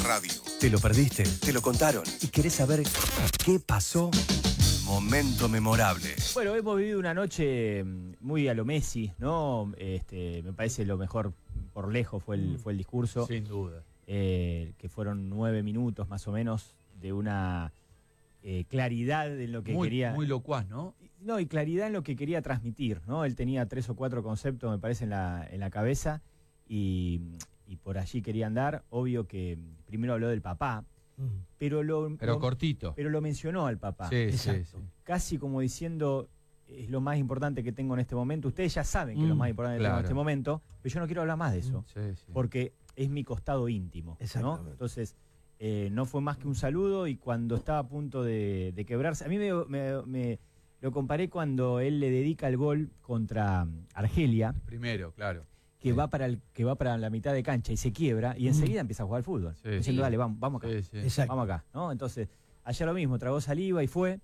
radio. ¿Te lo perdiste? ¿Te lo contaron? ¿Y querés saber qué pasó? Momento memorable. Bueno, hemos vivido una noche muy a lo Messi, ¿no? Me parece lo mejor por lejos fue el discurso. Sin duda. Que fueron 9 minutos más o menos de una claridad en lo que quería. Muy locuaz, ¿no? No, y claridad en lo que quería transmitir, ¿no? Él tenía 3 o 4 conceptos, me parece, en la cabeza y por allí quería andar. Obvio que primero habló del papá, pero cortito. pero lo mencionó al papá. Sí. Casi como diciendo, es lo más importante que tengo en este momento. Ustedes ya saben que es lo más importante que tengo en este momento, pero yo no quiero hablar más de eso, porque es mi costado íntimo, ¿no? Entonces, no fue más que un saludo, y cuando estaba a punto de quebrarse, a mí me lo comparé cuando él le dedica el gol contra Argelia. Primero, claro. Que va para la mitad de cancha y se quiebra, y enseguida empieza a jugar al fútbol. Diciendo, dale, vamos acá. Vamos acá, ¿no? Entonces, ayer lo mismo, tragó saliva y fue.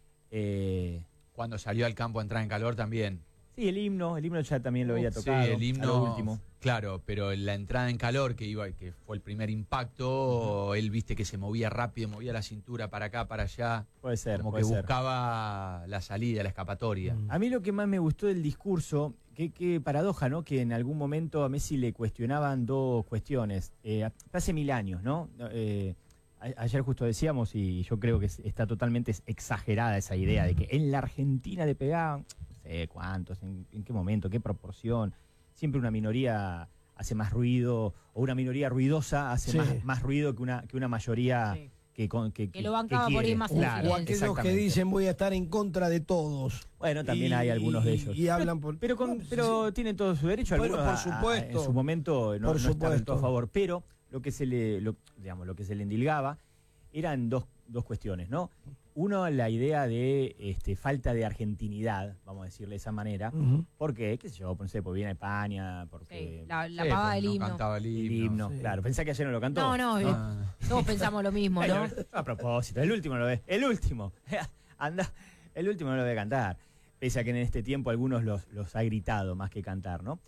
Cuando salió al campo a entrar en calor también. Sí, el himno ya también lo había tocado. Sí, el himno, a lo último. Claro, pero la entrada en calor que fue el primer impacto, él viste que se movía rápido, movía la cintura para acá, para allá. Puede ser. Como que buscaba la salida, la escapatoria. A mí lo que más me gustó del discurso, qué paradoja, ¿no? Que en algún momento a Messi le cuestionaban dos cuestiones. Hace 1000 años, ¿no? Ayer justo decíamos, y yo creo que está totalmente exagerada esa idea de que en la Argentina le pegaban, no sé cuántos, en qué momento, qué proporción. Siempre una minoría hace más ruido, o una minoría ruidosa hace más ruido que una mayoría que lo bancaba por ir más claro, o aquellos que dicen voy a estar en contra de todos. Bueno, también hay algunos de ellos. Y hablan por... Pero tienen todo su derecho, algunos por supuesto. en su momento no están del todo a favor. Pero lo que se le endilgaba eran dos cuestiones, ¿no? Uno, la idea de falta de argentinidad, vamos a decirle de esa manera. ¿Por qué? ¿Qué sé yo? Pensé, pues viene a España, porque... la pava del himno. Cantaba el himno. Claro. Pensá que ayer no lo cantó. Todos pensamos lo mismo, ¿no? A propósito, el último lo ve. El último. Anda, el último no lo ve cantar. Pese a que en este tiempo algunos los ha gritado más que cantar, ¿no?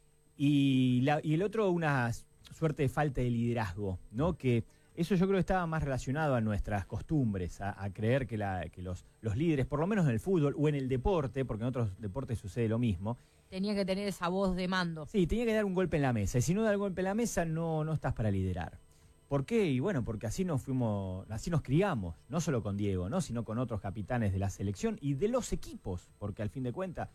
Y el otro, una suerte de falta de liderazgo, ¿no? Que eso yo creo que estaba más relacionado a nuestras costumbres, a creer que los líderes, por lo menos en el fútbol o en el deporte, porque en otros deportes sucede lo mismo. Tenía que tener esa voz de mando. Sí, tenía que dar un golpe en la mesa. Y si no da el golpe en la mesa, no estás para liderar. ¿Por qué? Y bueno, porque así nos criamos, no solo con Diego, ¿no? Sino con otros capitanes de la selección y de los equipos, porque al fin de cuentas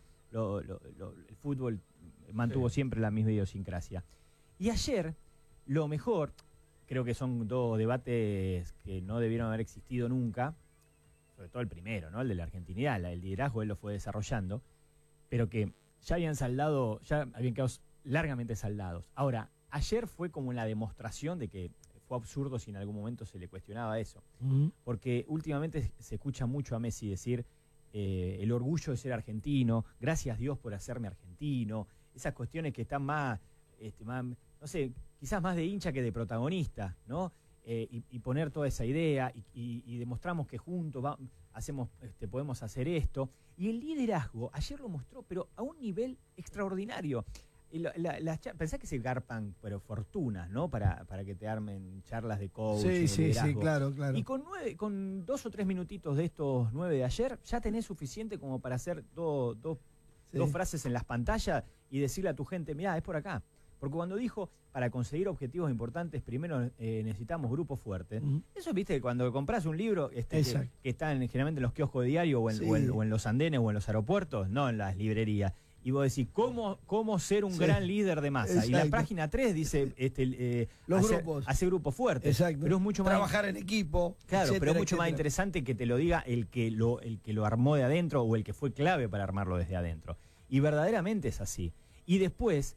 el fútbol mantuvo siempre la misma idiosincrasia. Y ayer, lo mejor, creo que son dos debates que no debieron haber existido nunca, sobre todo el primero, ¿no? El de la argentinidad, el liderazgo, él lo fue desarrollando, pero que ya habían quedado largamente saldados. Ahora, ayer fue como la demostración de que fue absurdo si en algún momento se le cuestionaba eso. Porque últimamente se escucha mucho a Messi decir el orgullo de ser argentino, gracias Dios por hacerme argentino, esas cuestiones que están más no sé, quizás más de hincha que de protagonista, ¿no? Y poner toda esa idea y demostramos que juntos podemos hacer esto. Y el liderazgo ayer lo mostró, pero a un nivel extraordinario. Pensá que se garpan, pero fortunas, ¿no? Para que te armen charlas de coach. Sí, claro. Y con 2 o 3 minutitos de estos 9 de ayer, ya tenés suficiente como para hacer dos frases en las pantallas y decirle a tu gente, mirá, es por acá. Porque cuando dijo, para conseguir objetivos importantes, primero necesitamos grupos fuertes. Eso, viste, cuando compras un libro que está generalmente en los kioscos de diario o en los andenes o en los aeropuertos, no en las librerías. Y vos decís, ¿cómo ser un gran líder de masa? Y la página 3 dice hacer grupos fuertes. Exacto. Pero es mucho más... Trabajar en equipo. Claro, etcétera, pero es mucho más interesante que te lo diga el que lo armó de adentro o el que fue clave para armarlo desde adentro. Y verdaderamente es así. Y después,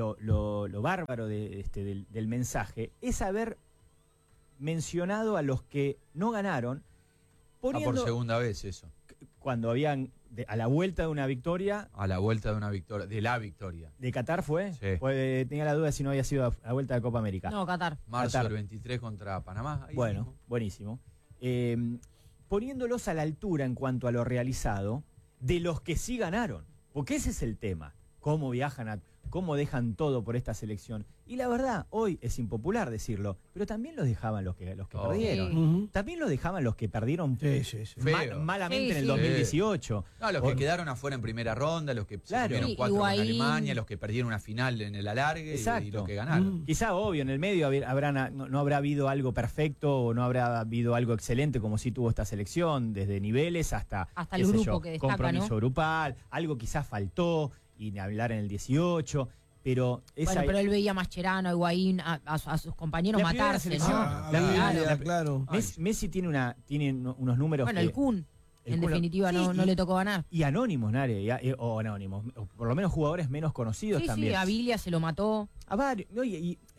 lo bárbaro del mensaje es haber mencionado a los que no ganaron. Por segunda vez eso. Cuando habían... a la vuelta de una victoria. A la vuelta de una victoria, de la victoria. ¿De Qatar fue? Sí. Tenía la duda si no había sido a la vuelta de Copa América. No, Qatar. Marzo del 23 contra Panamá. Bueno, buenísimo. Poniéndolos a la altura en cuanto a lo realizado de los que sí ganaron. Porque ese es el tema. ¿Cómo viajan cómo dejan todo por esta selección. Y la verdad, hoy es impopular decirlo, pero también lo dejaban los que perdieron. Ujú. También lo dejaban los que perdieron Sí, sí, sí. Feo. malamente Sí, en el sí. 2018. No, los que quedaron afuera en primera ronda, los que Claro. se Sí, 4 con Higuaín. Alemania, los que perdieron una final en el alargue y Exacto. los que ganaron. Quizá, obvio, en el medio no habrá habido algo perfecto o no habrá habido algo excelente como sí tuvo esta selección, desde niveles hasta Hasta qué el sé grupo yo, que destaca, compromiso ¿no? grupal, algo quizás faltó, y ni hablar en el 18, pero esa Bueno, pero él veía a Mascherano, a Higuaín, a sus compañeros La primera matarse, selección. ¿no? Ah, La Biblia, primera- claro. Messi tiene unos números Bueno, que, el Kun, el en Kun- definitiva, sí, no y- le tocó ganar. y anónimos, Nare, o anónimos, o por lo menos jugadores menos conocidos Sí, también. sí, a Villa se lo mató. A varios, ¿no?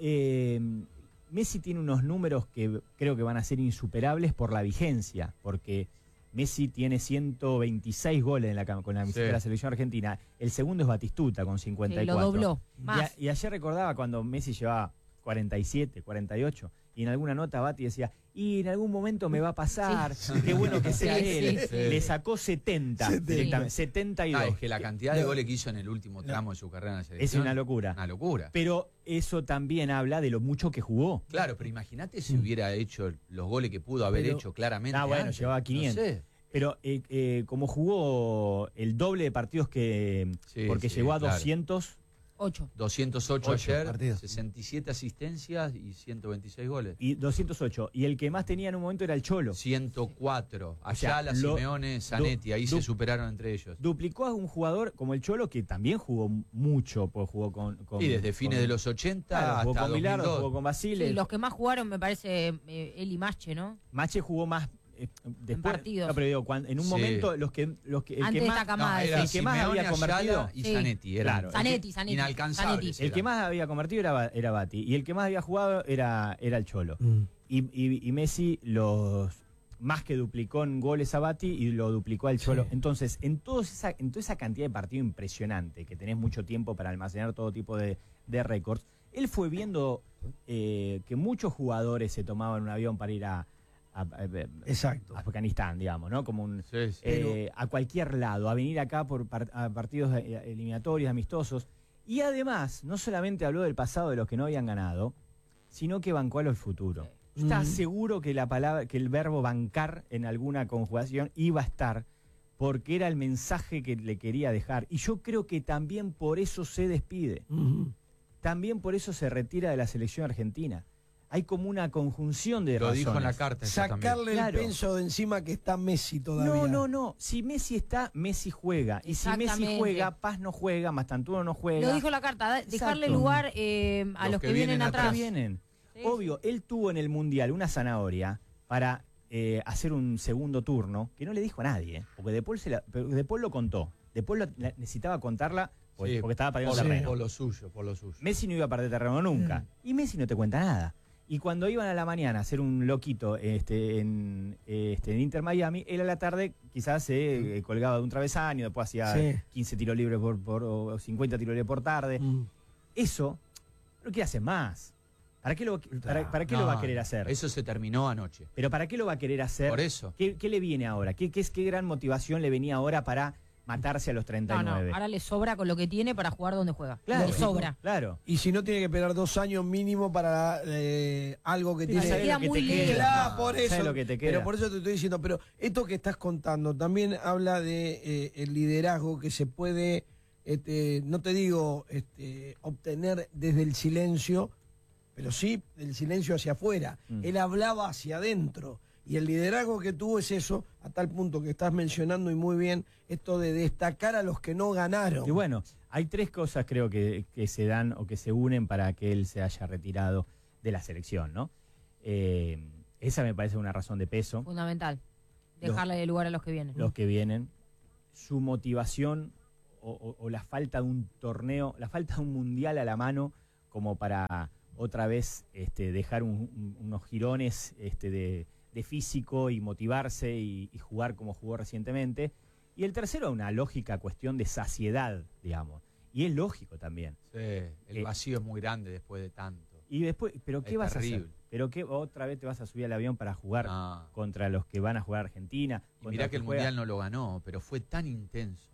Messi tiene unos números que creo que van a ser insuperables por la vigencia, porque Messi tiene 126 goles con la camiseta Sí. de la selección argentina. El segundo es Batistuta con 54. Lo dobló. Más. Y ayer recordaba cuando Messi llevaba 47, 48, y en alguna nota Bati decía, y en algún momento me va a pasar, qué bueno que sea Sí, él. sí, sí. Le sacó 70, directamente, 72. Es que la cantidad de goles que hizo en el último tramo de su carrera en la Es selección una locura. Una locura. Pero eso también habla de lo mucho que jugó. Claro, pero imagínate si hubiera hecho los goles que pudo haber Pero- hecho claramente. Bueno, antes. llevaba 500. No sé. Pero como jugó el doble de partidos porque Sí, llegó a claro. 200 208 Ocho ayer, partidos. 67 asistencias y 126 goles. y 208. Y el que más tenía en un momento era el Cholo. 104. O sea, Ayala, Simeone, Zanetti, ahí se superaron entre ellos. Duplicó a un jugador como el Cholo, que también jugó mucho, pues jugó con Y desde fines de los 80 claro, jugó hasta con Bilardo, 2002. jugó con Basile. Sí, los que más jugaron me parece él y Mache, ¿no? Mache jugó más después. partidos. No, pero digo, en un Sí. momento el Antes que de esta más, camada. era el que más Simeone, había convertido Ayala y Sí. Zanetti. Eran Claro. Zanetti. inalcanzables. Zanetti. el que más había convertido era Bati. Y el que más había jugado era el Cholo. Mm. Y Messi más que duplicó en goles a Bati y lo duplicó al Cholo. Sí. Entonces, en toda esa cantidad de partidos impresionante, que tenés mucho tiempo para almacenar todo tipo de récords, él fue viendo que muchos jugadores se tomaban un avión para ir a Exacto. Afganistán, digamos, ¿no? Como Sí, sí. a cualquier lado, a venir acá a partidos eliminatorios, amistosos. Y además, no solamente habló del pasado de los que no habían ganado, sino que bancó a los futuros. Está seguro que que el verbo bancar en alguna conjugación iba a estar, porque era el mensaje que le quería dejar. Y yo creo que también por eso se despide. Ujú. También por eso se retira de la selección argentina. Hay como una conjunción de Lo razones. dijo en la carta. eso también. Sacarle Claro. el peso de encima que está Messi todavía. No. Si Messi está, Messi juega. Y si Messi Exactamente. juega, Paz no juega, Mastantuono no juega. Lo dijo la carta, dejarle Exacto. lugar a los que vienen atrás. Vienen. Sí, Obvio, él tuvo en el Mundial una zanahoria para hacer un segundo turno que no le dijo a nadie. Porque De Paul lo contó. De Paul necesitaba contarla porque, Sí, porque estaba perdiendo por, terreno. por lo suyo, por lo suyo. Messi no iba a perder terreno nunca. Y Messi no te cuenta nada. Y cuando iban a la mañana a hacer un loquito en Inter Miami, él a la tarde quizás se colgaba de un travesaño, después hacía Sí. 15 tiros libres o 50 tiros libres por tarde. Mm. Eso lo quiere hacer más. ¿Para qué lo No, va a querer hacer? Eso se terminó anoche. Pero ¿para qué lo va a querer hacer? Por eso. ¿Qué le viene ahora? ¿Qué gran motivación le venía ahora para matarse a los No, 39? ahora le sobra con lo que tiene para jugar donde juega. Claro. Le sobra. Claro. Y si no, tiene que esperar 2 años mínimo para algo que Sí, tiene. ¿sabes queda lo que muy te lejos. queda? Claro, por ¿Sabes eso. lo que te queda? Pero por eso te estoy diciendo. Pero esto que estás contando también habla de el liderazgo que se puede, no te digo obtener desde el silencio, pero sí del silencio hacia afuera. Él hablaba hacia adentro. Y el liderazgo que tuvo es eso, a tal punto que estás mencionando y muy bien, esto de destacar a los que no ganaron. Y bueno, hay 3 cosas creo que se dan o que se unen para que él se haya retirado de la selección, ¿no? Esa me parece una razón de peso. Fundamental. Dejarle lugar a los que vienen. Los que vienen, su motivación o la falta de un torneo, la falta de un mundial a la mano como para otra vez dejar unos girones de físico y motivarse y jugar como jugó recientemente. Y el tercero, una lógica cuestión de saciedad, digamos. Y es lógico también. Sí, el vacío es muy grande después de tanto. Y después, ¿pero qué Es vas a terrible. hacer? ¿Pero qué otra vez te vas a subir al avión para jugar No. contra los que van a jugar Argentina? Y contra mirá los que el juega- Mundial no lo ganó, pero fue tan intenso.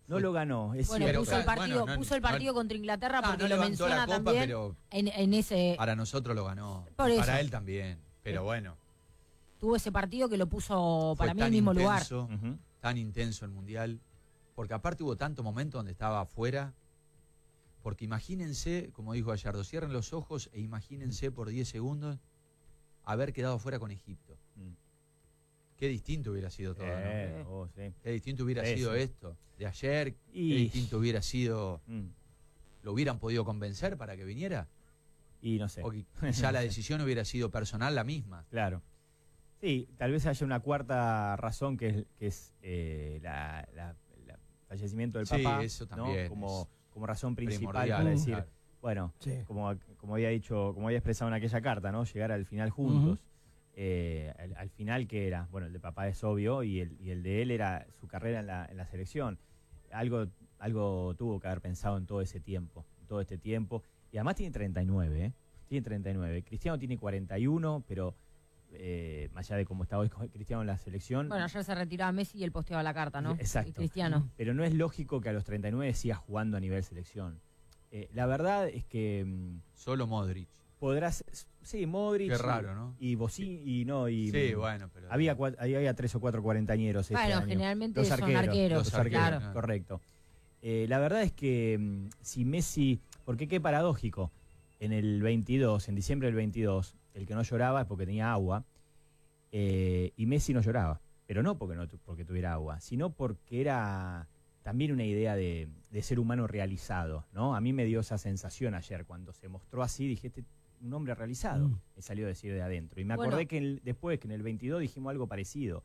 No lo ganó, es Bueno, cierto. puso el partido, bueno, puso el partido contra Inglaterra porque no lo levantó la menciona copa, también pero en ese... para nosotros lo ganó. Por eso. Para él también. Pero bueno, Tuvo ese partido que lo puso fue para mí en tan el mismo lugar. intenso, Ujú. tan intenso el Mundial. Porque aparte hubo tanto momento donde estaba afuera. Porque imagínense, como dijo Gallardo, cierren los ojos e imagínense por 10 segundos haber quedado afuera con Egipto. Mm. Qué distinto hubiera sido todo, ¿no? Sí. Qué distinto hubiera Sí, sido sí. esto de ayer. Qué Y- distinto hubiera sido. Mm. ¿Lo hubieran podido convencer para que viniera? Y no sé. O quizá la decisión hubiera sido personal la misma. Claro. Sí, tal vez haya una cuarta razón que es fallecimiento del Sí, papá, eso ¿no? también Como razón principal Primordial, para decir, claro. bueno, Sí. como había dicho, como había expresado en aquella carta, ¿no? Llegar al final juntos. Al final, ¿qué era? Bueno, el de papá es obvio y el de él era su carrera en la selección. Algo tuvo que haber pensado en todo ese tiempo, Y además tiene 39, ¿eh? Tiene 39. Cristiano tiene 41, pero más allá de cómo está hoy Cristiano en la selección, Bueno, ayer se retiraba Messi y él posteaba la carta, ¿no? Exacto. Y Cristiano. pero no es lógico que a los 39 siga jugando a nivel selección. La verdad es que Solo Modric. podrás... Sí, Modric. Qué raro, ¿no? Y Bocini, y Sí, bueno, pero. había 3 o 4 cuarentañeros este Bueno, año. generalmente Los son arqueros, arqueros, los arqueros, claro. correcto. La verdad es que si Messi, porque qué paradójico, en el 22, en diciembre del 22, el que no lloraba es porque tenía agua, y Messi no lloraba, pero no porque tuviera agua, sino porque era también una idea de ser humano realizado, ¿no? A mí me dio esa sensación ayer, cuando se mostró así, dije, este un hombre realizado, me salió a decir de adentro. Y me acordé Bueno. que después, que en el 22 dijimos algo parecido.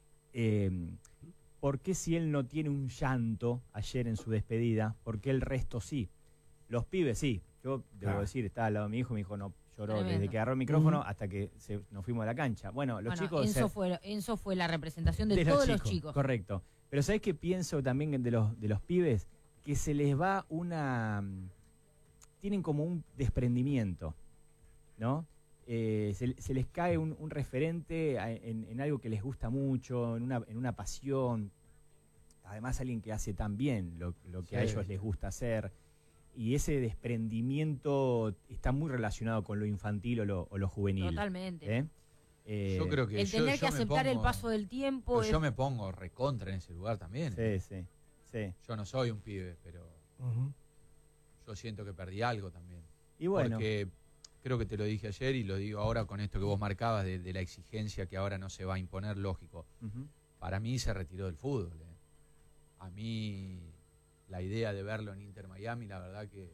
¿Por qué si él no tiene un llanto ayer en su despedida? ¿Por qué el resto sí? Los pibes sí. Yo debo Claro. decir, estaba al lado de mi hijo, mi hijo no lloró Tremendo. desde que agarró el micrófono hasta que nos fuimos a la cancha. Bueno, los Bueno, chicos... Enzo fue la representación de de todos los chicos. Correcto. Pero ¿sabés qué pienso también de los pibes? Que se les va tienen como un desprendimiento, ¿no? Se les cae un referente en algo que les gusta mucho, en una pasión. Además, alguien que hace tan bien lo que a Sí. ellos les gusta hacer. Y ese desprendimiento está muy relacionado con lo infantil o lo juvenil. Totalmente. Yo creo que El tener yo que me aceptar el pongo- paso del tiempo. pero yo me pongo recontra en ese lugar también. Sí. Yo no soy un pibe, pero Ujú. yo siento que perdí algo también. Y bueno, Porque creo que te lo dije ayer y lo digo ahora con esto que vos marcabas de la exigencia que ahora no se va a imponer, lógico. ujú. Para mí se retiró del fútbol. A mí la idea de verlo en Inter Miami, la verdad que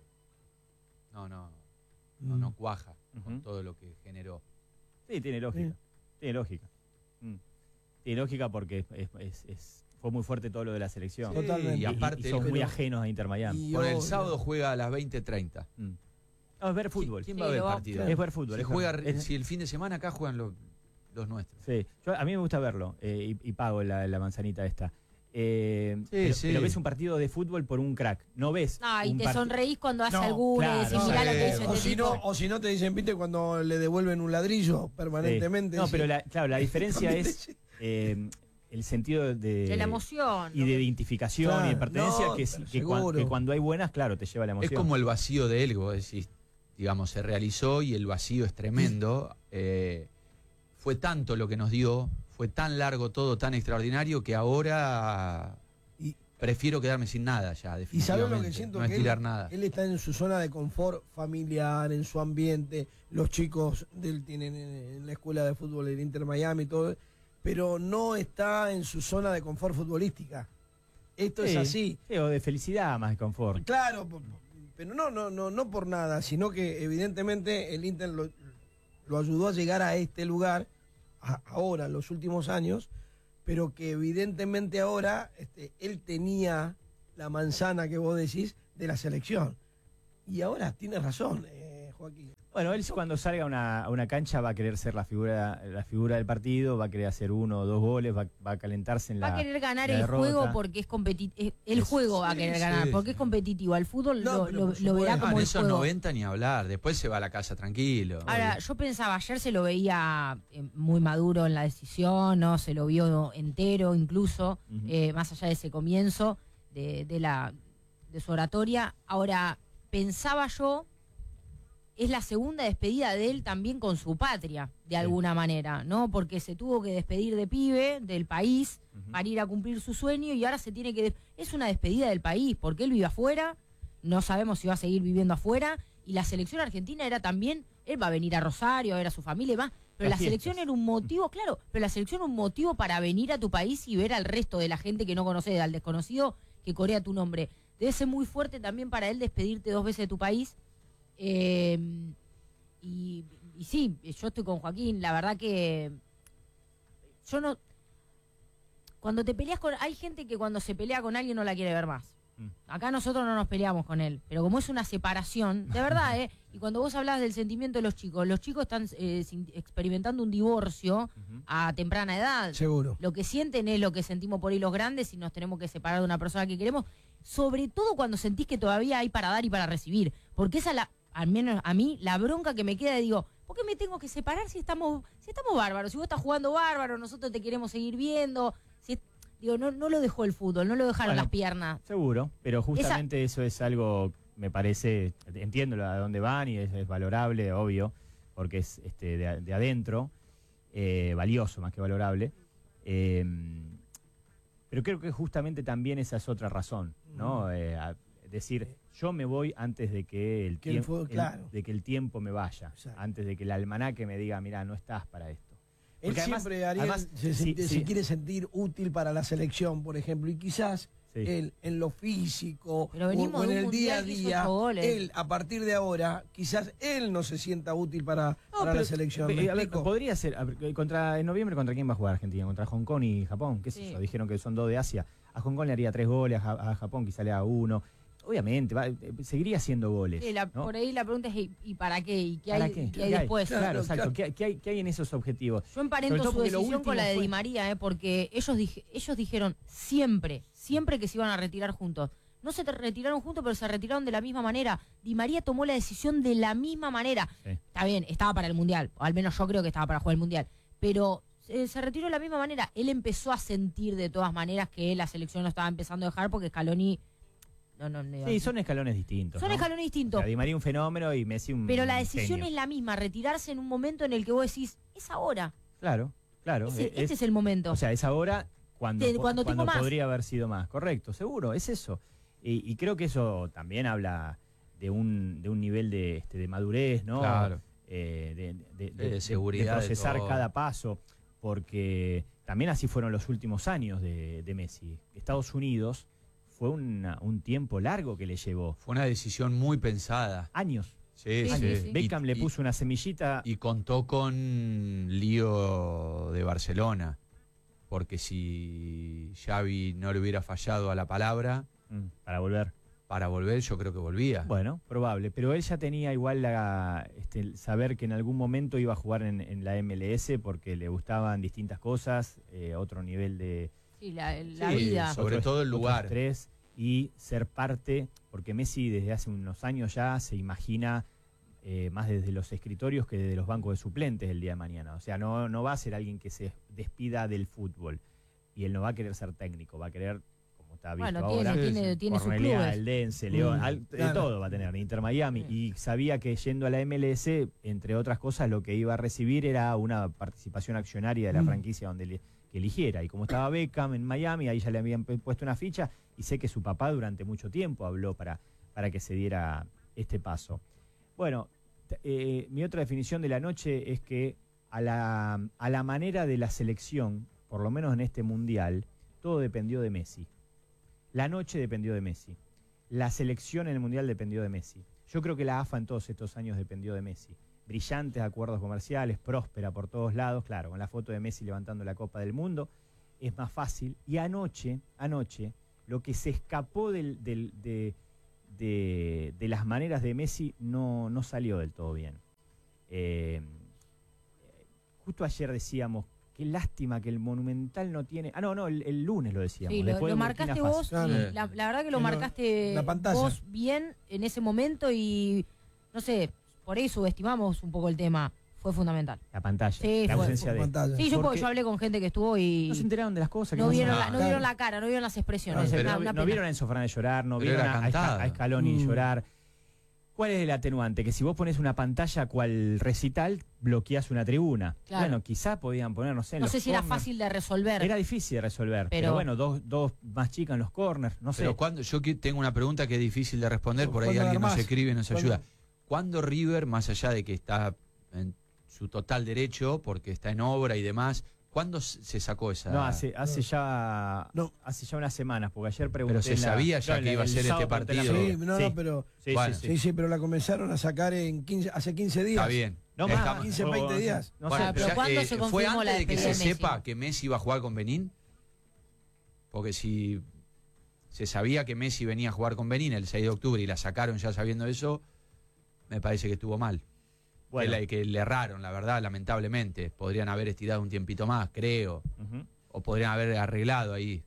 no cuaja con Ujú. todo lo que generó. Sí, tiene lógica. Sí. Tiene lógica. Tiene lógica porque fue muy fuerte todo lo de la selección. Sí, Totalmente. Y aparte y son muy pero- ajenos a Inter Miami. Y por el obvio. sábado juega a las 20:30. No, es ver fútbol. ¿Quién Sí, va a ver lo el va- partido? claro. Es ver fútbol. Si, es juega, ver- es- si el fin de semana acá juegan los nuestros. sí. A mí me gusta verlo y pago la manzanita esta. Pero sí. ves un partido de fútbol por un crack. No ves. No, y un te part- sonreís cuando hace No, alguna y claro, decís, mirá lo que hizo O este si, no, tipo. o si no te dicen, viste, cuando le devuelven un ladrillo permanentemente. No, sí. pero claro, la diferencia es el sentido De la emoción. y de identificación Claro, y de pertenencia no, que, pero que seguro. cuando hay buenas, claro, te lleva la Es emoción. como el vacío de él, que vos decís, digamos, se realizó y el vacío es tremendo. Fue tanto lo que nos dio, fue tan largo todo, tan extraordinario, que ahora Y- prefiero quedarme sin nada ya, Y sabes definitivamente. lo que siento, no que estirar nada. él está en su zona de confort familiar, en su ambiente, los chicos de él tienen en la escuela de fútbol el Inter Miami y todo, pero no está en su zona de confort futbolística. Esto es Sí, así. sí, o de felicidad más de confort. Claro, pero no por nada, sino que evidentemente el Inter lo ayudó a llegar a este lugar ahora, en los últimos años, pero que evidentemente ahora él tenía la manzana que vos decís de la selección. Y ahora tienes razón, Joaquín. Bueno, él cuando salga a una cancha va a querer ser la figura del partido, va a querer hacer 1 o 2 goles, va a calentarse en Va la a querer ganar la el derrota. juego porque es competitivo. El juego va a querer ganar sí, porque es sí. competitivo. Al fútbol No, pero por lo verá supuesto. como en el esos juego. 90 ni hablar, después se va a la casa tranquilo. Ahora, yo pensaba, ayer se lo veía muy maduro en la decisión, ¿no? Se lo vio entero incluso, Ujú. más allá de ese comienzo. de su oratoria. Ahora, pensaba yo, es la segunda despedida de él también con su patria, de alguna manera, ¿no? Porque se tuvo que despedir de pibe, del país, para ir a cumplir su sueño, y ahora se tiene que... Es una despedida del país, porque él vive afuera, no sabemos si va a seguir viviendo afuera, y la selección argentina era también... Él va a venir a Rosario, a ver a su familia y más, pero la selección era un motivo, claro, pero la selección era un motivo para venir a tu país y ver al resto de la gente que no conoce, al desconocido que corea tu nombre. Debe ser muy fuerte también para él despedirte 2 veces de tu país. Y sí, yo estoy con Joaquín, la verdad que yo no... Cuando te peleas con... Hay gente que cuando se pelea con alguien no la quiere ver más. Acá nosotros no nos peleamos con él, pero como es una separación, de verdad, y cuando vos hablas del sentimiento de los chicos están experimentando un divorcio a temprana edad. Seguro. Lo que sienten es lo que sentimos por ahí los grandes y nos tenemos que separar de una persona que queremos, sobre todo cuando sentís que todavía hay para dar y para recibir, porque esa al menos a mí, la bronca que me queda, digo, ¿por qué me tengo que separar si estamos bárbaros? Si vos estás jugando bárbaro, nosotros te queremos seguir viendo. Digo, no lo dejó el fútbol, no lo dejaron las piernas. Seguro, pero justamente eso es algo, me parece, entiendo a dónde van y es valorable, obvio, porque es de adentro, valioso más que valorable. Pero creo que justamente también esa es otra razón, ¿no? Decir, yo me voy antes de que el tiempo me vaya, antes de que el almanaque me diga, mira, no estás para esto. Él siempre, Ariel, se quiere sentir útil para la selección, por ejemplo, y quizás él, en lo físico o en el día a día, él, a partir de ahora, quizás él no se sienta útil para la selección. Podría ser, en noviembre, ¿contra quién va a jugar Argentina? ¿Contra Hong Kong y Japón? ¿Qué sé yo? Dijeron que son 2 de Asia. A Hong Kong le haría 3 goles, a Japón quizá le haga 1. Obviamente, seguiría haciendo goles. ¿no? Por ahí la pregunta es, ¿y para qué? ¿Y qué hay, qué? ¿qué hay después? Claro, exacto. ¿Qué hay en esos objetivos? Yo emparento su decisión con la de Di María, porque ellos dijeron siempre que se iban a retirar juntos. No se retiraron juntos, pero se retiraron de la misma manera. Di María tomó la decisión de la misma manera. Sí. Está bien, estaba para el Mundial, o al menos yo creo que estaba para jugar el Mundial, pero se retiró de la misma manera. Él empezó a sentir de todas maneras que la selección lo estaba empezando a dejar porque Scaloni... Sí, son escalones distintos. Son escalones distintos. O sea, Di María un fenómeno y Messi un Pero la decisión genio. es la misma, retirarse en un momento en el que vos decís, es ahora. Claro. Este es el momento. O sea, es ahora cuando tengo más. Podría haber sido más. Correcto, seguro, es eso. Y creo que eso también habla de un nivel de madurez, ¿no? Claro. De seguridad. De procesar de cada paso. Porque también así fueron los últimos años de Messi. Estados Unidos fue un tiempo largo que le llevó. Fue una decisión muy pensada. Años. Sí. Beckham le puso una semillita. Y contó con lío de Barcelona. Porque si Xavi no le hubiera fallado a la palabra... Para volver, yo creo que volvía. Bueno, probable. Pero él ya tenía igual saber que en algún momento iba a jugar en la MLS porque le gustaban distintas cosas, otro nivel de... Sí, la vida. Sobre todo el lugar. Estrés y ser parte, porque Messi desde hace unos años ya se imagina más desde los escritorios que desde los bancos de suplentes el día de mañana. O sea, no va a ser alguien que se despida del fútbol. Y él no va a querer ser técnico, va a querer, como está visto ahora, tiene sus Cornelía, clubes. Eldense, León, de todo va a tener, Inter Miami. Y sabía que yendo a la MLS, entre otras cosas, lo que iba a recibir era una participación accionaria de la franquicia donde que eligiera. Y como estaba Beckham en Miami, ahí ya le habían puesto una ficha, y sé que su papá durante mucho tiempo habló para que se diera este paso. Bueno, mi otra definición de la noche es que a la manera de la selección, por lo menos en este Mundial, todo dependió de Messi. La noche dependió de Messi. La selección en el Mundial dependió de Messi. Yo creo que la AFA en todos estos años dependió de Messi. Brillantes acuerdos comerciales, próspera por todos lados, claro, con la foto de Messi levantando la Copa del Mundo, es más fácil. Y anoche, lo que se escapó de las maneras de Messi no salió del todo bien. Justo ayer decíamos, qué lástima que el Monumental no tiene... el lunes lo decíamos. Sí, lo marcaste vos, claro. La verdad que lo marcaste vos bien en ese momento y, no sé, por ahí subestimamos un poco el tema. fue fundamental. La pantalla. Sí, la fue ausencia de... pantalla. Sí, yo Porque hablé con gente que estuvo y No se enteraron de las cosas. no que vieron, pasaban. no vieron la cara, no vieron las expresiones. No, Una no pena. vieron a Enzo Fernández llorar, no Pero vieron era a cantada. Scaloni llorar. ¿Cuál es el atenuante? Que si vos pones una pantalla cual recital, bloqueás una tribuna. Claro. Bueno, quizá podían poner, no sé, en No los sé si era corners. fácil de resolver. Era difícil de resolver. Pero, Pero- bueno, dos más chicas en los corners, no sé. Pero cuando tengo una pregunta que es difícil de responder, por ahí ¿Cuándo alguien nos armás? escribe y nos ¿Cuándo? ayuda. ¿Cuándo River, más allá de que está en su total derecho, porque está en obra y demás, ¿cuándo se sacó esa? No, hace ya No. hace ya unas semanas, porque ayer pregunté. Pero se en la- sabía ya en que iba a el ser este sábado pregunté en la partido. Sí, previa. no, Sí. no, pero... Sí, Bueno. sí, Sí, sí, pero la comenzaron a sacar hace 15 días. Está bien. No Está- más, 15, 20 días. No Bueno, sé, pero ya, ¿cuándo se ¿fue confirmó antes la de que despedida se de Messi? sepa que Messi iba a jugar con Benín? Porque si se sabía que Messi venía a jugar con Benín el 6 de octubre y la sacaron ya sabiendo eso, me parece que estuvo mal. Bueno. Que le erraron, la verdad, lamentablemente. Podrían haber estirado un tiempito más, creo. Ujú. O podrían haber arreglado ahí.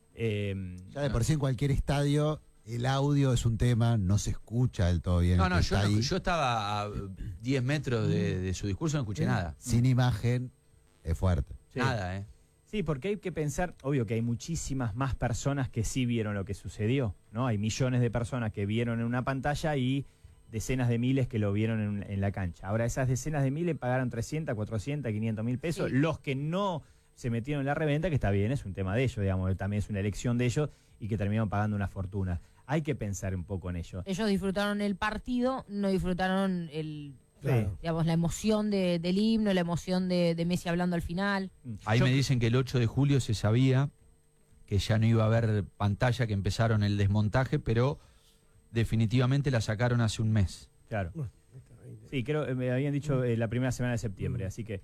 Ya de por sí en cualquier estadio el audio es un tema, no se escucha del todo bien. No, el no, que yo, está ahí. yo estaba a 10 metros de su discurso, no escuché nada. Sin imagen es fuerte. Sí. Nada, ¿eh? Sí, porque hay que pensar, obvio que hay muchísimas más personas que sí vieron lo que sucedió, ¿no? Hay millones de personas que vieron en una pantalla y decenas de miles que lo vieron en la cancha. Ahora, esas decenas de miles pagaron 300, 400, 500 mil pesos. Sí. Los que no se metieron en la reventa, que está bien, es un tema de ellos, digamos, también es una elección de ellos y que terminaron pagando una fortuna. Hay que pensar un poco en ello. Ellos disfrutaron el partido, no disfrutaron Claro. digamos, la emoción del himno, la emoción de Messi hablando al final. Ahí Yo- me dicen que el 8 de julio se sabía que ya no iba a haber pantalla, que empezaron el desmontaje, pero definitivamente la sacaron hace un mes. Claro. Sí, creo me habían dicho la primera semana de septiembre, así que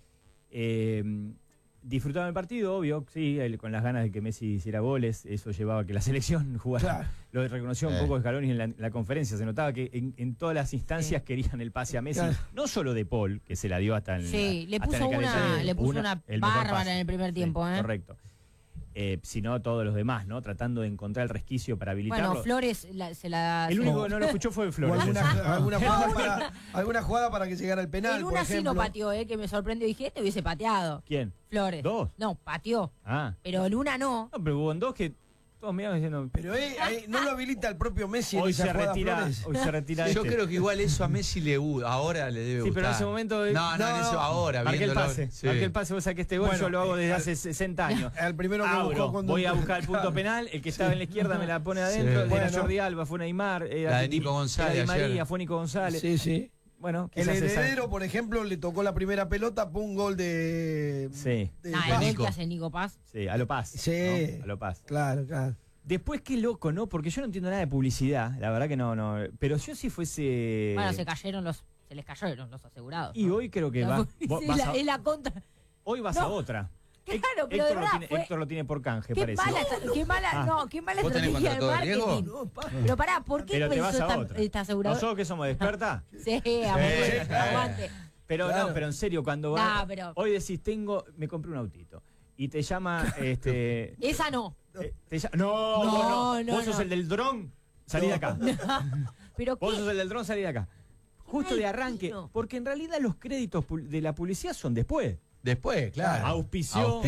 disfrutaron el partido, obvio, sí, con las ganas de que Messi hiciera goles, eso llevaba a que la selección jugara. Claro. Lo reconoció un poco Scaloni en la conferencia, se notaba que en todas las instancias querían el pase a Messi, Claro. no solo de Paul, que se la dio hasta en Sí, le hasta en puso el calentamiento, le puso una el mejor bárbara pase. en el primer Sí, tiempo, ¿eh? Correcto. Sino todos los demás, ¿no? Tratando de encontrar el resquicio para habilitarlo. Bueno, Flores se la... El único que no lo escuchó fue O Flores. alguna jugada para que llegara el penal, En por una sí ejemplo. no pateó, que me sorprendió. Dije, este hubiese pateado. ¿Quién? Flores. ¿Dos? No, pateó. Ah. Pero en una no. No, pero hubo en dos que todos miraban diciendo... Pero no lo habilita el propio Messi en Hoy esa se jugada, retira, Flores. hoy se retira Yo este. creo que igual eso a Messi ahora le debe Sí, gustar. pero en ese momento... No, en eso ahora, Marqué el viéndolo. pase. Sí. Marqué el pase, vos saqué este gol, Bueno, yo lo hago desde hace 60 años. El primero que Abro, buscó cuando... voy a buscar el punto penal, el que estaba en la izquierda me la pone adentro, Sí. era Bueno. Jordi Alba, fue Neymar, era La de Nico González era Di ayer. María, fue Nico González. Sí, sí. Bueno, El quizás esa- heredero, por ejemplo, le tocó la primera pelota, fue un gol de... Sí, de Ah, Paz. el gol Nico. que hace Nico Paz. sí, a lo Paz. Sí. ¿no? A lo Paz. Claro, claro. Después, qué loco, ¿no? Porque yo no entiendo nada de publicidad, la verdad que no. Pero yo si fuese... Bueno, se les cayeron los asegurados. Y ¿no? hoy creo que La- va, sí, vos vas a, es la contra. hoy vas No. a otra. Claro, pero de Héctor, verdad, fue- Héctor lo tiene por canje, Qué parece. mala, qué mala, Ah. no, qué mala ¿Vos tenés estrategia de contrato de riesgo? marketing. Pero pará, ¿por qué Pero te vas pensó a otra. esta aseguradora? ¿Nosotros que somos de experta? Sí, aguante. Pero Claro. no, pero en serio, cuando No, vas... pero- Hoy decís, me compré un autito. Y te llama, Esa no. no, No, vos no. no, Vos sos no. el del dron, salí de acá. Pero Vos qué, sos el del dron, salí de acá. Justo mal de arranque, tiro. porque en realidad los créditos de la publicidad son después. Después, claro. Auspició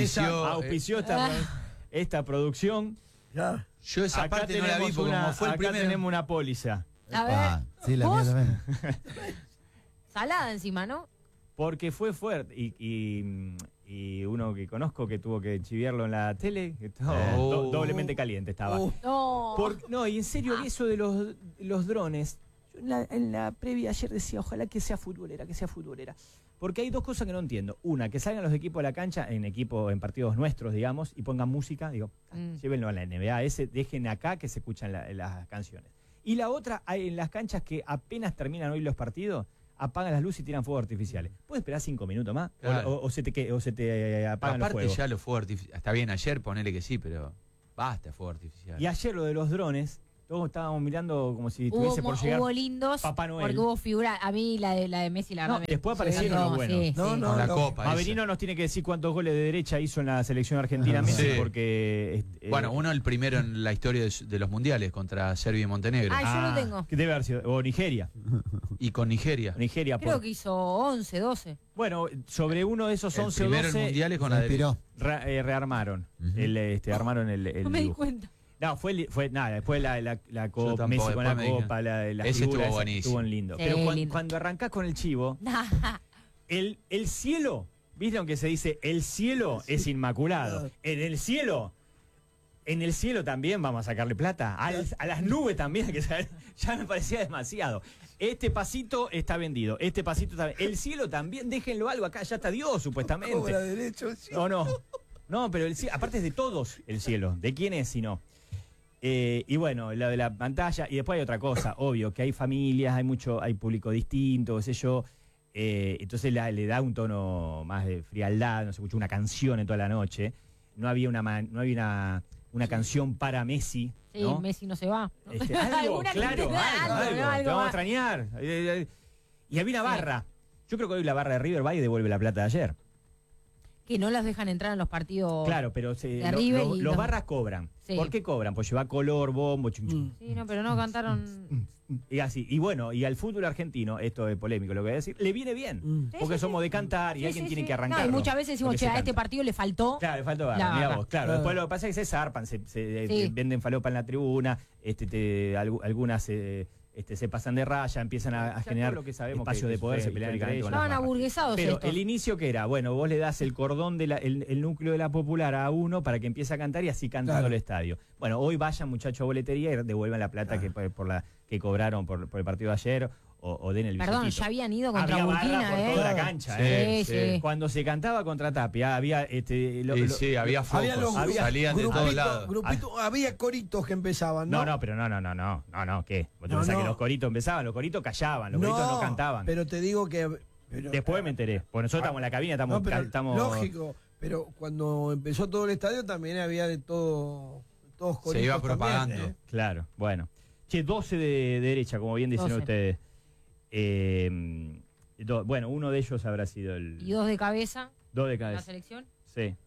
esta producción. Ya. Yo esa Acá parte no la vi tenemos porque como fue el acá primero. tenemos una póliza. a ver, Ah, sí, la mía vos, también. salada encima, ¿no? Porque fue fuerte. Y uno que conozco que tuvo que chiviarlo en la tele, que estaba Oh. doblemente caliente estaba. No. No, y en serio, vi eso de los drones. Yo en la previa ayer decía, ojalá que sea futbolera, que sea futbolera. Porque hay dos cosas que no entiendo. Una, que salgan los equipos de la cancha, en partidos nuestros, digamos, y pongan música. Digo, llévenlo a la NBA, dejen acá que se escuchan las canciones. Y la otra, hay en las canchas que apenas terminan hoy los partidos, apagan las luces y tiran fuegos artificiales. ¿Puedes esperar 5 minutos más? Claro. O se te apagan los Aparte fuegos. ya los fuegos artificiales. Está bien, ayer ponele que sí, pero basta fuego artificial. Y ayer lo de los drones, Todos estábamos mirando como si estuviese por llegar Hubo lindos, Papá Noel. porque hubo figuras. A mí la de Messi, la verdad. No, me- después me aparecieron encantó, los buenos. sí, No, sí. no, Con la lo- copa. esa. Maverino nos tiene que decir cuántos goles de derecha hizo en la selección argentina Messi, Sí. porque... Bueno, uno el primero en la historia de los mundiales contra Serbia y Montenegro. Ah, yo lo tengo. Que debe haber sido, o Nigeria. Y con Nigeria. Nigeria, Creo por- que hizo 11, 12. Bueno, sobre uno de esos El 11 o primero en 12 mundiales con Se la derecha. inspiró. rearmaron. Ujú. Armaron el No me di dibujo. cuenta. No, fue nada, después la Yo copa, tampoco, Messi con la después me copa, la Ese figura, estuvo buenísimo. estuvo lindo. Sí, Pero lindo. cuando arrancás con el chivo, el cielo, ¿viste? Aunque se dice el cielo es inmaculado. En el cielo también vamos a sacarle plata. A las nubes también, que ya me parecía demasiado. Este pasito está vendido. Este pasito está vendido. El cielo también, déjenlo algo acá, ya está Dios, supuestamente. Cobra derecho, sí. No. No, pero el cielo, aparte es de todos el cielo. ¿De quién es si no? Y bueno, lo de la pantalla. Y después hay otra cosa, obvio, que hay familias, hay público distinto, qué sé yo. Entonces le da un tono más de frialdad, no se escuchó una canción en toda la noche. No había una canción para Messi. Sí, ¿no? Messi no se va. Algo, Alguna que claro, te da algo, algo, te ¿no? Algo vamos a más. extrañar. Y había una barra. Yo creo que hoy la barra de River va y devuelve la plata de ayer. Que no las dejan entrar en los partidos. Claro, pero de River y los los- barras cobran. Sí. ¿Por qué cobran? Pues lleva color, bombo, chum, chum. Sí, no, pero no cantaron. Y así. Y bueno, y al fútbol argentino, esto es polémico lo que voy a decir, le viene bien. Sí, Porque sí, somos sí. de cantar y Sí, alguien sí, tiene sí. que arrancar. No, y muchas veces decimos, che, a este partido le faltó. Claro, le faltó barra, La mirá barra. vos, claro. Claro. Después lo que pasa es que se zarpan, se Sí. venden falopa en la tribuna, algunas se pasan de raya, empiezan a generar todo lo que sabemos espacios que de poder, se sucede pelean entre históricamente ellos. con Estaban las barras. aburguesados Pero estos. el inicio que era, bueno, vos le das el cordón el núcleo de la popular a uno para que empiece a cantar y así canta Claro. todo el estadio. Bueno, hoy vayan muchachos a boletería y devuelvan la plata que cobraron por el partido de ayer o den el Perdón, billetito. ya habían ido contra Había barra Burkina, por ¿eh? toda la cancha, Sí, sí. Cuando se cantaba contra Tapia, había Y sí, había focos, Había los salían de todos grupitos, lados. había coritos que empezaban, ¿no? No, pero no, ¿qué? ¿Vos te No, pensás no. que los coritos empezaban? Los coritos callaban, los coritos no cantaban. Pero te digo que. Después me enteré, porque nosotros estamos en la cabina, No, pero estamos lógico, pero cuando empezó todo el estadio también había de todo, todos coritos. Se iba también, propagando. ¿eh? Claro, bueno. Che, 12 de derecha, como bien dicen 12. ustedes. Bueno, uno de ellos habrá sido el... Y 2 de cabeza, 2 de la cabeza. selección. Sí.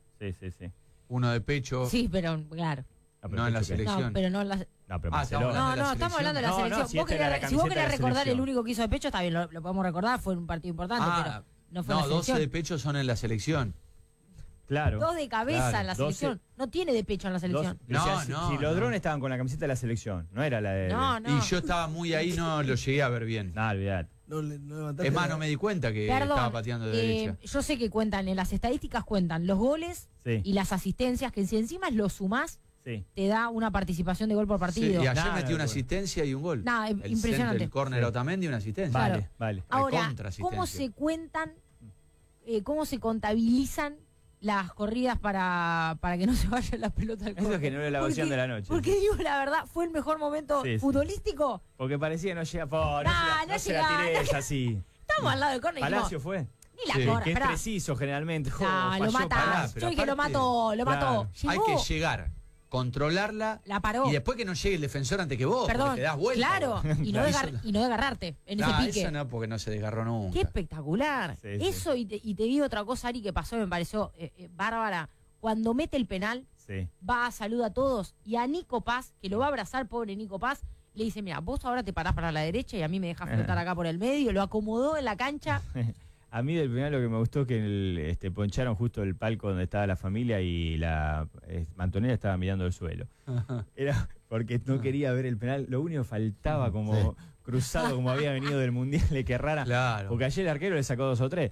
Uno de pecho. Sí, pero claro. pero No en la Pecho, ¿qué? selección. No, pero no en la. No, pero Ah, Barcelona. estamos No, hablando de la no, estamos selección. hablando de la No, no, selección. si Vos esta era la si vos camiseta querés de la recordar el selección. único que hizo de pecho, está bien, lo podemos recordar, fue un partido importante, pero no fue en la 12 selección. de pecho son en la selección. Claro. 2 de cabeza Claro, en la 12. selección. No tiene de pecho en la selección. Pero No, si no, los no. drones estaban con la camiseta de la selección, no era la de... No, no. Y yo estaba muy ahí, no lo llegué a ver bien. No, olvidate. No levantaste Es más, la- no me di cuenta que Perdón, estaba pateando de derecha. yo sé que cuentan, en las estadísticas cuentan los goles Sí, y las asistencias, que si encima los sumás, sí. te da una participación de gol por Sí, partido. y ayer Nada, metió una bueno. asistencia y un gol. Nada, El impresionante. centro, el córner Sí. Otamendi y una asistencia. Claro. Vale, vale. Ahora, recontra ¿cómo asistencia. se cuentan, cómo se contabilizan las corridas para que no se vaya la pelota al Eso córner? generó la ovación Porque- de la noche. Porque digo, la verdad, fue el mejor momento Sí, sí. futbolístico. Porque parecía no llega... no, no se la llega, tires no- así. Estamos al lado del córner y dijimos, Palacio fue. ni la Sí, corra, Que es esperá. preciso generalmente. No, lo Falló mata. pará, pero Yo dije, lo aparte- mató, lo mató. Claro. Hay Llegó, que llegar, controlarla la paró. y después que no llegue el defensor antes que vos, Perdón, porque te das vuelta. claro, vos. y no, y no desgarrarte en ese No, pique. eso no, porque no se desgarró nunca. Qué espectacular. Sí, sí. Eso, y te digo otra cosa, Ari, que pasó, me pareció bárbara. Cuando mete el penal, Sí. va a saludar a todos y a Nico Paz, que lo va a abrazar, pobre Nico Paz, le dice, mira, vos ahora te parás para la derecha y a mí me dejas flotar acá por el medio, lo acomodó en la cancha. A mí del penal lo que me gustó es que poncharon justo el palco donde estaba la familia y la Antonella estaba mirando el suelo. Era porque no quería ver el penal. Lo único que faltaba como cruzado, como había venido del Mundial, le que rara. Claro. Porque ayer el arquero le sacó 2 o 3.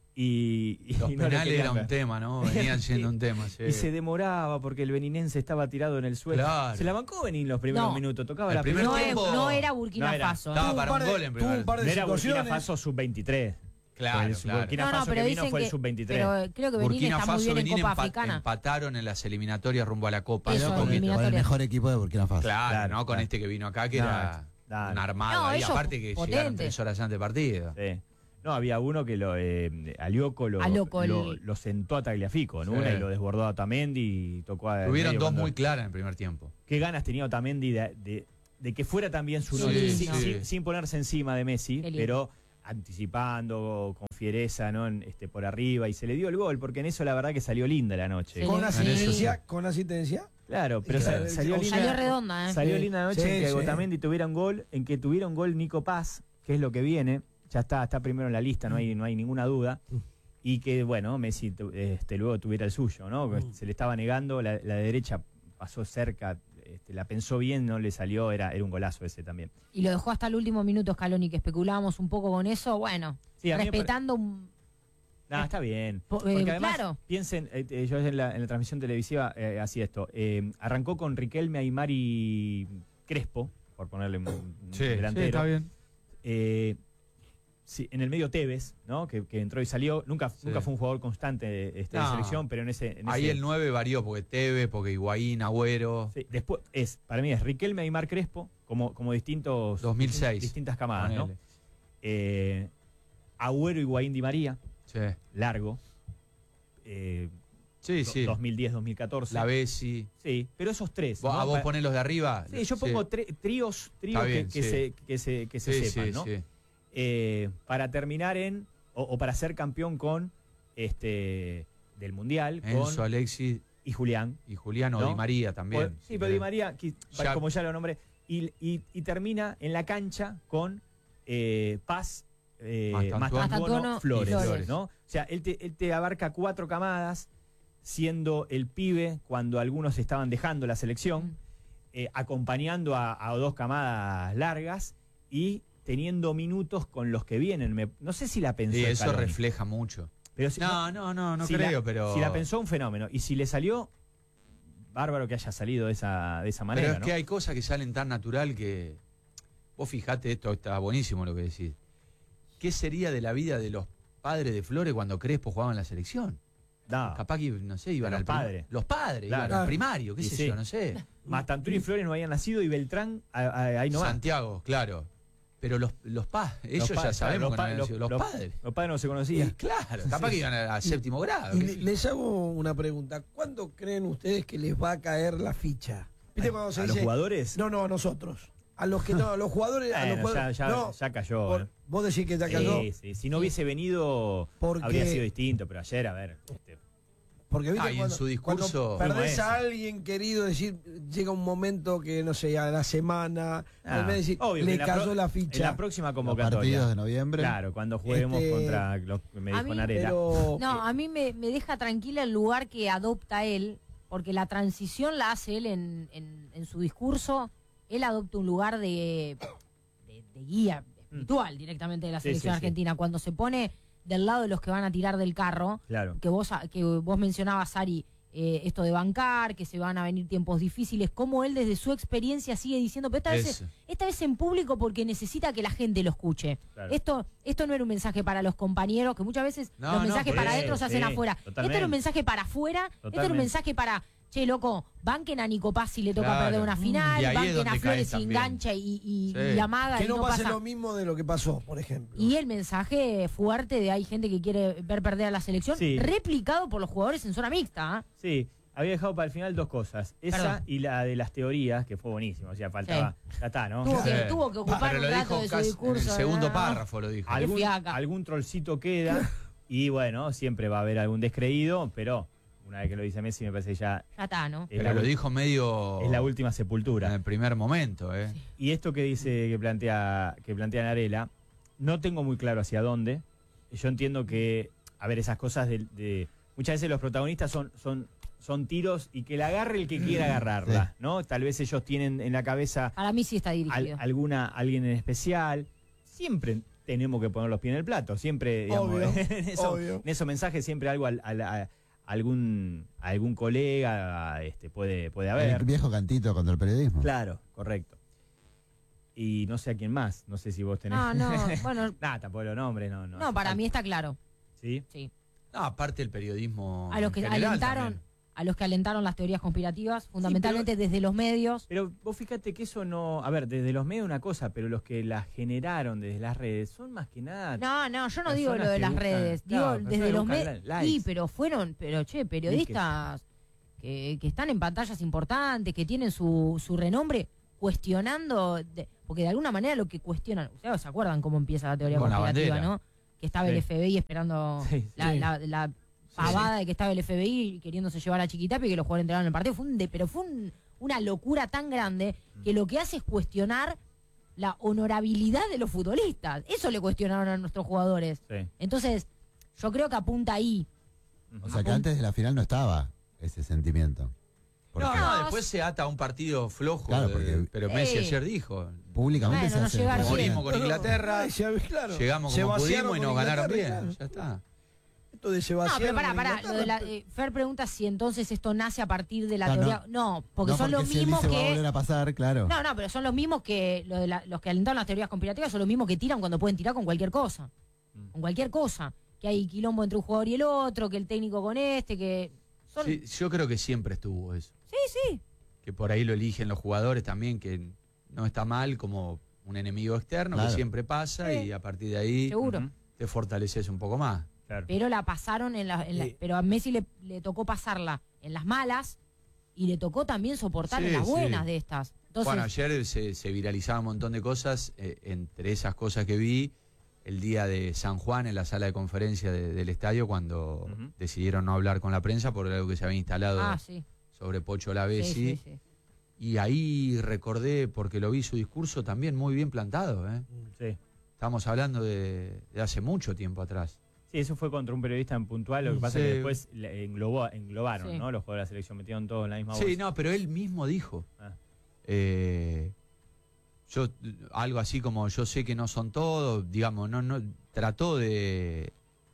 Y Los no le penales querían era un ver. tema, ¿no? Venían siendo un tema, sí. Y se demoraba porque el beninense estaba tirado en el suelo. Claro. Se la bancó Benín los primeros No. minutos. Tocaba El la primer pelota. tiempo- No era Burkina No era. Faso. Estaba Tuvo un para par un de- gol en tuvo primer. un par de No era Burkina situaciones. Faso sub-23. Claro, El claro. Burkina No, no, Faso pero que vino dicen fue el que, sub-23. pero creo que Benín Burkina está muy Faso, bien en Benín Copa Africana. empataron en las eliminatorias rumbo a la Copa. Eso, hace Pero con, poquito. eliminatoria. con el mejor equipo de Burkina Faso. Claro, Claro, ¿no? Con claro. este que vino acá, que Claro, era claro. un armado No, ahí. ellos Aparte que potentes. llegaron 3 horas antes del partido. Sí. No, había uno que a Lioco A Lioco, lo sentó a Tagliafico en Sí. una y lo desbordó a Otamendi y tocó a... Tuvieron medio dos cuando- muy claras en el primer tiempo. Qué ganas tenía Otamendi de que fuera también su Sí, noche, sí. sin ponerse encima de Messi, Qué lindo. pero anticipando con fiereza, ¿no? Por arriba, y se le dio el gol, porque en eso la verdad que salió linda la noche. Sí. ¿Con Sí. asistencia? ¿Con asistencia? Claro, pero Claro, salió linda. Salió redonda, ¿eh? Salió Sí. linda la noche Sí, en que sí. Otamendi tuviera un gol, en que tuviera un gol Nico Paz, que es lo que viene, ya está primero en la lista, no hay ninguna duda. Y que, bueno, Messi luego tuviera el suyo, ¿no? Se le estaba negando, la derecha pasó cerca, la pensó bien, no le salió, era un golazo ese también. Y lo dejó hasta el último minuto Scaloni, que especulábamos un poco con eso. Bueno, Sí, a mí me respetando un... No, está bien. Po- Porque además, claro. piensen, yo en la transmisión televisiva hacía esto. Arrancó con Riquelme, Aimar y Crespo, por ponerle un delantero. está bien. Sí, en el medio Tevez, ¿no? Que entró y salió. Nunca fue un jugador constante de No. selección, pero en ese. Ahí el 9 varió, porque Tevez, porque Higuaín, Agüero. Sí, después para mí es Riquelme, Aimar, Crespo, como distintos. 2006. Distintas camadas, ¿no? Ponele. Agüero, Higuaín, Di María, Sí, largo. sí. 2010, 2014. La Bessi. Sí, pero esos tres. ¿A ¿no? vos ponés los de arriba? Sí, yo pongo tríos Está bien, que se sepan, ¿no? Sí. Para terminar o para ser campeón con del Mundial, Enzo, con Alexis y Julián. y Juliano, ¿no? Di María también. Sí, pero Di María, Ya- como ya lo nombré, y termina en la cancha con Paz, Mastantuono, Flores, ¿no? O sea, él te abarca 4 camadas, siendo el pibe cuando algunos estaban dejando la selección, acompañando a 2 camadas largas y teniendo minutos con los que vienen. No sé si la pensó Sí, eso Scaloni, refleja mucho. pero si- No si creo, la, pero. Si la pensó, un fenómeno. Y si le salió, bárbaro que haya salido de esa manera. Pero es ¿no? que hay cosas que salen tan natural que. Vos fijate, esto está buenísimo lo que decís. ¿Qué sería de la vida de los padres de Flores cuando Crespo jugaba en la selección? No. Capaz que, no sé, iban Los al padres. Los padres, Claro. iban al primario, qué Y sé sí. yo, no sé. Mastantuono y Flores no habían nacido y Beltrán ahí no va. Santiago, claro. Pero los padres, ellos ya sabemos que no habían sido. Los padres. Los padres no se Y conocían. claro, capaz que iban a séptimo grado. Y qué sé yo. les hago una pregunta. ¿Cuándo creen ustedes que les va a caer la ficha? ¿Viste cuando se ¿A los dice- jugadores? No, a nosotros. A los que no, a los jugadores. a los Bueno, jugadores no, ya cayó. por- ¿eh? vos decís que ya cayó. Sí. Si no hubiese venido, Porque- habría sido distinto. Pero ayer, a ver. Porque viste Y en su discurso. cuando perdés Fue a alguien querido, decir, llega un momento que, no sé, a la semana, al mes decir, obvio que le en la cayó pro- la En ficha. la próxima Los convocatoria. partidos de noviembre. Claro, cuando juguemos contra los que me A dijo mí- Narela. Pero No, a mí me deja tranquila el lugar que adopta él, porque la transición la hace él en su discurso. Él adopta un lugar de guía espiritual directamente de la Sí, selección sí, sí. argentina. Cuando se pone del lado de los que van a tirar del carro, Claro. que vos mencionabas, Ari, esto de bancar, que se van a venir tiempos difíciles, como él desde su experiencia sigue diciendo, pero Eso. esta vez en público porque necesita que la gente lo escuche. Claro. Esto no era un mensaje para los compañeros, que muchas veces No, los no, mensajes por para eso, adentro se hacen sí, afuera. totalmente. Este era un mensaje para afuera, este era un Totalmente. mensaje para, che, loco, banquen a Nico Paz si le toca Claro. perder una final, Y ahí es banquen donde a Flores caen si también. engancha y Sí. amaga que y no no pase pasa. lo mismo de lo que pasó, por ejemplo. Y el mensaje fuerte de hay gente que quiere ver perder a la selección, Sí. replicado por los jugadores en zona mixta. ¿Ah? Sí, había dejado para el final 2 cosas. Esa Perdón. y la de las teorías, que fue buenísimo. O sea, faltaba. Ya está, ¿no? Tuvo, Sí. tuvo que ocupar Pero un lo rato dijo de su casi en discurso. el segundo ¿no? párrafo, lo dijo. Algún, fiaca. algún trollcito queda. Y bueno, siempre va a haber algún descreído, pero una vez que lo dice Messi, me parece que ya Ya está, ¿no? es Pero la, lo ul- dijo medio. es la última en sepultura. el primer momento, ¿eh? Y esto que dice, que plantea Narela, no tengo muy claro hacia dónde. Yo entiendo que, a ver, esas cosas de muchas veces los protagonistas son tiros y que la agarre el que quiera agarrarla, ¿no? Tal vez ellos tienen en la cabeza Para mí sí está dirigido. alguien en especial. Siempre tenemos que poner los pies en el plato, siempre, digamos, Obvio, en esos mensajes siempre algo a algún colega puede haber. El viejo cantito contra el periodismo. Claro, correcto. Y no sé a quién más, no sé si vos tenés. No, bueno, Nada, tampoco los nombres, no. no, para mí está claro. ¿Sí? Sí. No, aparte el periodismo. A los que en general alentaron, también. a los que alentaron las teorías conspirativas, fundamentalmente desde los medios. Pero vos fíjate que eso no. A ver, desde los medios una cosa, pero los que las generaron desde las redes son más que nada. No, yo no Personas digo lo de que las buscan- redes, claro, digo personas desde que los buscan medios. likes. Sí, pero periodistas que están en pantallas importantes, que tienen su renombre, cuestionando, porque de alguna manera lo que cuestionan, ustedes se acuerdan cómo empieza la teoría Con la conspirativa, bandera. ¿no? Que estaba el Sí. FBI esperando Sí, la pavada de que estaba el FBI queriéndose llevar a Chiquitapia y que los jugadores entraron en el partido. Pero fue una locura tan grande que lo que hace es cuestionar la honorabilidad de los futbolistas. Eso le cuestionaron a nuestros jugadores. Sí. Entonces, yo creo que apunta ahí. O sea que antes de la final no estaba ese sentimiento. Porque No, después se ata a un partido flojo. Claro, porque- pero Messi ayer dijo: públicamente Bueno, se no hace llegaron el bien. morimos con Inglaterra, Ay, claro. llegamos Se como vaciaron pudimos y con nos ganaron bien. Inglaterra, claro. Ya está. Esto de se No, vaciaron pero con pará. Inglaterra, Fer pregunta si entonces esto nace a partir de la Claro, teoría. No, porque no, son los si él mismos dice va a volver que. a pasar, claro. No, pero son los mismos que los que alentaron las teorías conspirativas son los mismos que tiran cuando pueden tirar con cualquier cosa. Con cualquier cosa. Que hay quilombo entre un jugador y el otro, que el técnico con este, que. Sí, yo creo que siempre estuvo eso. Sí. Que por ahí lo eligen los jugadores también, que no está mal como un enemigo externo, Claro. que siempre pasa Sí. y a partir de ahí Seguro. Ujú. te fortaleces un poco más. Claro. Pero la pasaron Sí. pero a Messi le tocó pasarla en las malas y le tocó también soportar Sí, en las sí. buenas de estas. Entonces, Bueno, ayer se viralizaba un montón de cosas, entre esas cosas que vi, el día de San Juan en la sala de conferencia del estadio, cuando Ujú. decidieron no hablar con la prensa por algo que se había instalado sí. sobre Pocho Lavezzi. Sí. Y ahí recordé, porque lo vi su discurso también muy bien plantado. Sí. Estamos hablando de hace mucho tiempo atrás. Sí, eso fue contra un periodista en puntual, lo que pasa es Sí. que después englobaron, Sí. ¿no? Los jugadores de la selección metieron todos en la misma Sí, bolsa. no, pero él mismo dijo. Ah. Yo, algo así como, yo sé que no son todos, digamos, no trató de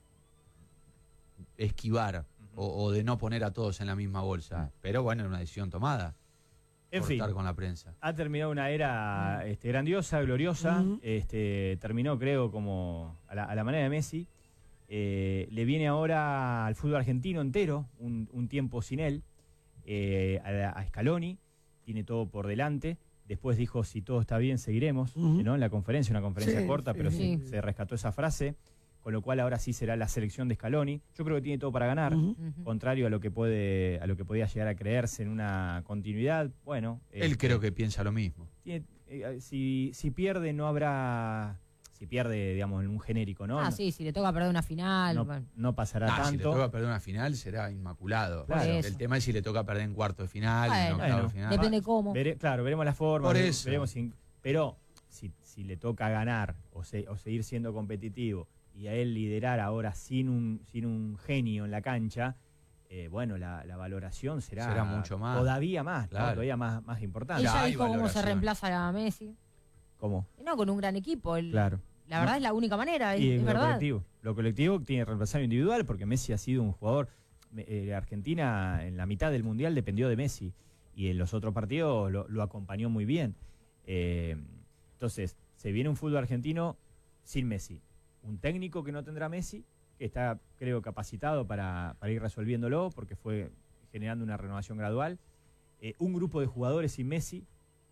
esquivar o de no poner a todos en la misma bolsa. Pero bueno, era una decisión tomada. En fin, Cortar con la prensa. ha terminado una era grandiosa, gloriosa. Ujú. Terminó, creo, como a la manera de Messi. Le viene ahora al fútbol argentino entero, un tiempo sin él, a Scaloni. Tiene todo por delante. Después dijo, si todo está bien, seguiremos. Ujú. ¿No? En la conferencia, una conferencia Sí, corta, sí, pero sí. se rescató esa frase. Con lo cual ahora sí será la selección de Scaloni. Yo creo que tiene todo para ganar. Ujú. Ujú. Contrario a lo que podía llegar a creerse en una continuidad, bueno. Él creo que piensa lo mismo. Si pierde, no habrá. Si pierde, digamos, en un genérico, ¿no? Sí, si le toca perder una final. No, bueno. no pasará Si le tanto. toca perder una final, será inmaculado. Claro. El tema es si le toca perder en cuarto de final, en Bueno. octavo de Bueno, final. Depende cómo. Claro, veremos la forma. Por eso. Pero si le toca ganar o seguir siendo competitivo y a él liderar ahora sin un genio en la cancha, bueno, la valoración será mucho más. Todavía más, ¿no? Claro. Todavía más importante. Ella hay dijo cómo se valoración. reemplaza a Messi. ¿Cómo? Y no, con un gran equipo. Claro. La verdad es la única manera, Y es lo verdad. colectivo. Lo colectivo tiene reemplazario individual porque Messi ha sido un jugador. Argentina en la mitad del Mundial dependió de Messi y en los otros partidos lo acompañó muy bien. Entonces, se viene un fútbol argentino sin Messi. Un técnico que no tendrá Messi, que está, creo, capacitado para ir resolviéndolo porque fue generando una renovación gradual. Un grupo de jugadores sin Messi,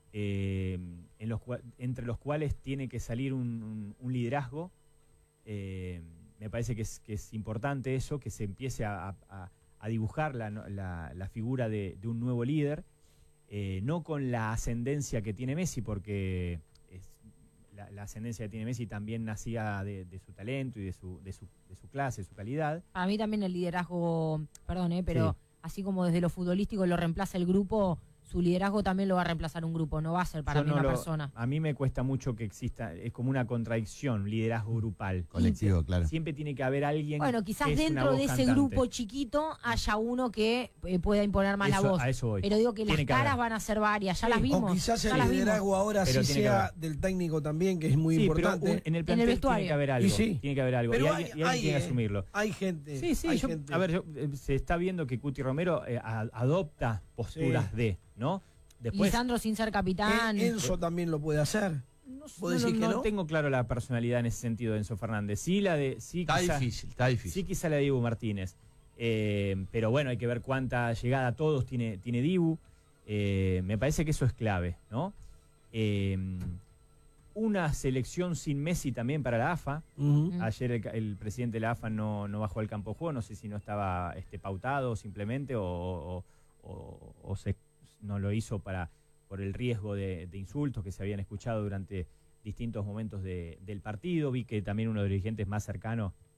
entre los cuales tiene que salir un liderazgo. Me parece que es importante eso, que se empiece a dibujar la figura de un nuevo líder, no con la ascendencia que tiene Messi, porque la ascendencia que tiene Messi también nacía de su talento y de su clase, de su calidad. Para mí también el liderazgo, perdón, pero así como desde lo futbolístico lo reemplaza el grupo, su liderazgo también lo va a reemplazar un grupo, no va a ser para Yo mí no una persona. A mí me cuesta mucho que exista, es como una contradicción, liderazgo grupal. Colectivo, claro. Siempre tiene que haber alguien. Bueno, quizás que es una dentro voz de ese cantante. grupo chiquito haya uno que pueda imponer más la voz. A eso voy. Pero digo que las Tiene que caras haber. van a ser varias, ya Sí, las vimos. O quizás ya el las vimos. liderazgo ahora Pero sí tiene que sea haber. del técnico también, que es muy Sí, importante. pero en el plantel vestuario. tiene que haber algo. Y sí. Tiene que haber algo. Pero y alguien tiene que asumirlo. Hay gente. Sí, hay yo, gente. a ver, se está viendo que Cuti Romero adopta posturas Sí. ¿no? Lisandro sin ser capitán. Enzo también lo puede hacer. ¿Vos decís que no? tengo claro la personalidad en ese sentido de Enzo Fernández. Sí, Está difícil. Sí, quizá la de Dibu Martínez. Pero bueno, hay que ver cuánta llegada a todos tiene Dibu. Me parece que eso es clave, ¿no? Una selección sin Messi también para la AFA. Ujú. Ayer el presidente de la AFA no bajó al campo de juego, no sé si no estaba pautado simplemente o no lo hizo para por el riesgo de insultos que se habían escuchado durante distintos momentos del partido. Vi que también uno de los dirigentes más cercanos